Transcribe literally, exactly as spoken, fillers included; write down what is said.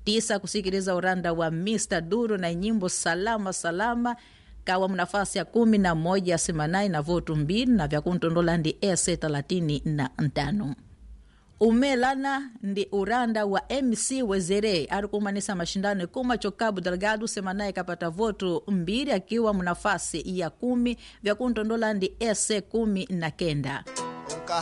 tisa kusikiliza uranda wa mister Duru na nyimbo salama salama kawa mnafasi ya kumi na moja semanai na votu mbili na vya kuntondola ndi ese talatini na ntano. Umelana ndi uranda wa M C Wezere alikumanisa mashindano kuma chokabu Delgado semanai kapata votu mbili akiwa mnafasi ya kumi vya kuntondola ndi ese kumi na kenda.